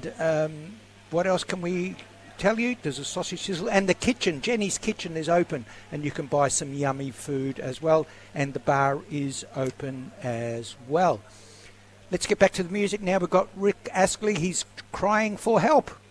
And what else can we tell you? There's a sausage sizzle. And the kitchen, Jenny's Kitchen, is open. And you can buy some yummy food as well. And the bar is open as well. Let's get back to the music now. We've got Rick Astley. He's crying for help.